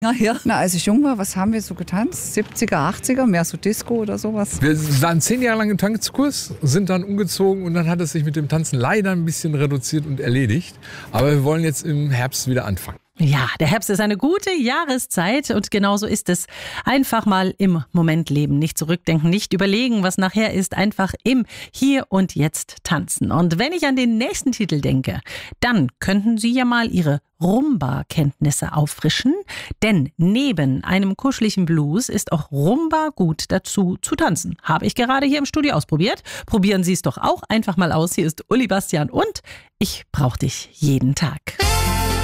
Ja. Na, als ich jung war, was haben wir so getanzt? 70er, 80er, mehr so Disco oder sowas? Wir waren 10 Jahre lang im Tanzkurs, sind dann umgezogen und dann hat es sich mit dem Tanzen leider ein bisschen reduziert und erledigt. Aber wir wollen jetzt im Herbst wieder anfangen. Ja, der Herbst ist eine gute Jahreszeit und genauso ist es. Einfach mal im Moment leben, nicht zurückdenken, nicht überlegen, was nachher ist, einfach im Hier und Jetzt tanzen. Und wenn ich an den nächsten Titel denke, dann könnten Sie ja mal Ihre Rumba-Kenntnisse auffrischen, denn neben einem kuscheligen Blues ist auch Rumba gut dazu zu tanzen. Habe ich gerade hier im Studio ausprobiert. Probieren Sie es doch auch einfach mal aus. Hier ist Uli Bastian und ich brauch dich jeden Tag.